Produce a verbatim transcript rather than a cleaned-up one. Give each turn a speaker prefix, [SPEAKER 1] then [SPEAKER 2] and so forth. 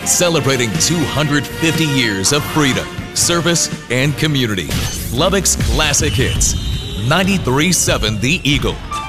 [SPEAKER 1] celebrating two hundred fifty years of freedom, service, and community. Lubbock's classic hits. ninety-three point seven The Eagle.